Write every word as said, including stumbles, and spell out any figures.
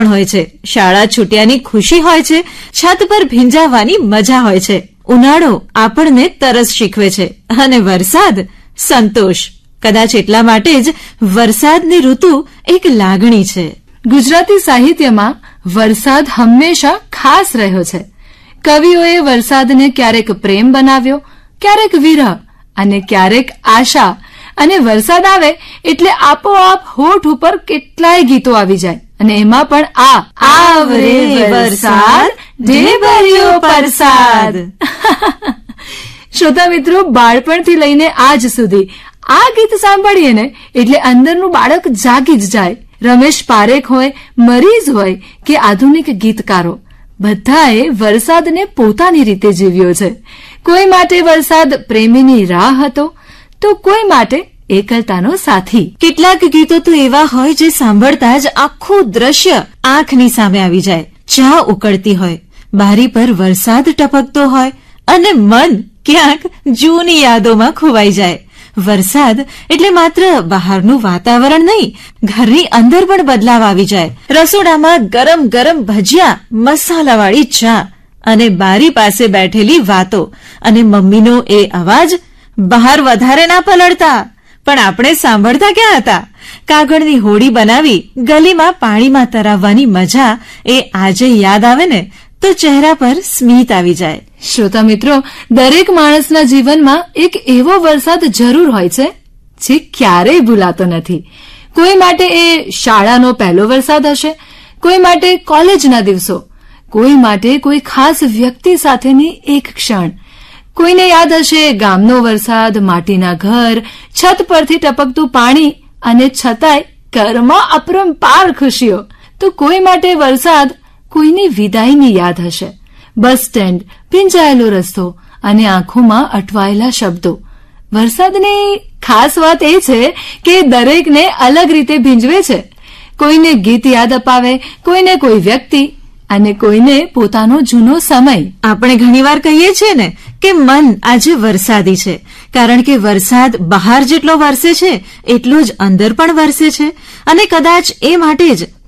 હોય છે, શાળા છૂટ્યાની ખુશી હોય છે, છત પર ભીંજાવાની મજા હોય છે. ઉનાળો આપણને તરસ શીખવે છે અને વરસાદ સંતોષ. કદાચ એટલા માટે જ વરસાદની ઋતુ એક લાગણી છે. ગુજરાતી સાહિત્યમાં વરસાદ હંમેશા ખાસ રહ્યો છે. કવિઓએ વરસાદને ક્યારેક પ્રેમ બનાવ્યો, ક્યારેક વિરહ અને ક્યારેક આશા. અને વરસાદ આવે એટલે આપોઆપ હોઠ ઉપર કેટલાય ગીતો આવી જાય અને એમાં પણ આ આવરે વરસાદ ઢેબરિયો પરસાદ. શ્રોતા મિત્રો, બાળપણથી લઈને આજ સુધી આ ગીત સાંભળીએ ને એટલે અંદરનું બાળક જાગી જ જાય. રમેશ પારેખ હોય, મરીઝ હોય કે આધુનિક ગીતકારો, બધાએ વરસાદને પોતાની રીતે જીવ્યો છે. કોઈ માટે વરસાદ પ્રેમીની રાહ હતો તો કોઈ માટે એકલતાનો સાથી. કેટલાક ગીતો તો એવા હોય જે સાંભળતા જ આખું દ્રશ્ય આંખની સામે આવી જાય. ચા ઉકળતી હોય, બારી પર વરસાદ ટપકતો હોય અને મન ક્યાંક જૂની યાદોમાં ખોવાઈ જાય. વરસાદ એટલે માત્ર બહારનું વાતાવરણ નહીં, ઘરની અંદર પણ બદલાવ આવી જાય. રસોડામાં ગરમ ગરમ ભજીયા, મસાલાવાળી ચા અને બારી પાસે બેઠેલી વાતો અને મમ્મીનો એ અવાજ. બહાર વધારે ના પલળતા, પણ આપણે સાંભળતા ક્યાં હતા? કાગળની હોડી બનાવી ગલીમાં પાણીમાં તરાવવાની મજા એ આજે યાદ આવે ને તો ચહેરા પર સ્મિત આવી જાય. શ્રોતા મિત્રો, દરેક માણસના જીવનમાં એક એવો વરસાદ જરૂર હોય છે જે ક્યારેય ભૂલાતો નથી. કોઈ માટે એ શાળાનો પહેલો વરસાદ હશે, કોઈ માટે કોલેજના દિવસો, કોઈ માટે કોઈ ખાસ વ્યક્તિ સાથેની એક ક્ષણ. કોઈને યાદ હશે ગામનો વરસાદ, માટીના ઘર, છત પરથી ટપકતું પાણી અને છતાંય ઘરમાં અપરંપાર ખુશીઓ. તો કોઈ માટે વરસાદ કોઈની વિદાયની યાદ હશે. બસ સ્ટેન્ડ, ભીંજાયેલો રસ્તો અને આંખોમાં અટવાયેલા શબ્દો. વરસાદની ખાસ વાત એ છે કે દરેકને અલગ રીતે ભીંજવે છે. કોઈને ગીત યાદ અપાવે, કોઈને કોઈ વ્યક્તિ અને કોઈને પોતાનો જૂનો સમય. આપણે ઘણીવાર કહીએ છીએ ને કે મન આજે વરસાદી છે, કારણ કે વરસાદ બહાર જેટલો વરસે છે એટલો જ અંદર પણ વરસે છે. અને કદાચ એ માટે જ